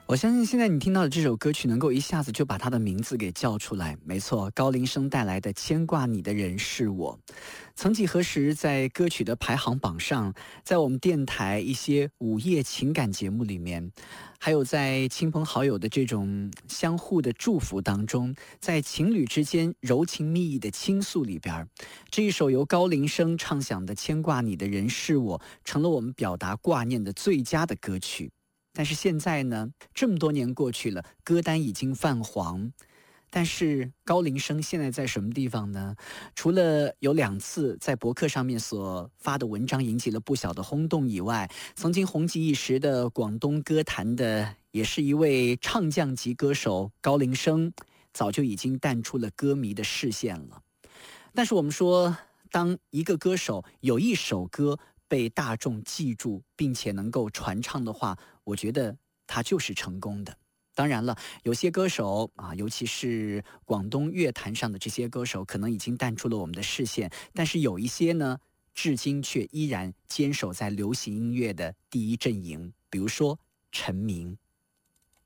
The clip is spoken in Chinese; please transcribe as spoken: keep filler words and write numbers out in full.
我相信现在你听到的这首歌曲能够一下子就把他的名字给叫出来，没错，高林生带来的牵挂你的人是我。曾几何时，在歌曲的排行榜上，在我们电台一些午夜情感节目里面，还有在亲朋好友的这种相互的祝福当中，在情侣之间柔情蜜意的倾诉里边，这一首由高林生唱响的牵挂你的人是我，成了我们表达挂念的最佳的歌曲。但是现在呢，这么多年过去了，歌单已经泛黄。但是高林生现在在什么地方呢？除了有两次在博客上面所发的文章引起了不小的轰动以外，曾经红极一时的广东歌坛的也是一位唱将级歌手高林生，早就已经淡出了歌迷的视线了。但是我们说，当一个歌手有一首歌被大众记住并且能够传唱的话，我觉得他就是成功的。当然了，有些歌手啊，尤其是广东乐坛上的这些歌手，可能已经淡出了我们的视线，但是有一些呢，至今却依然坚守在流行音乐的第一阵营，比如说陈明。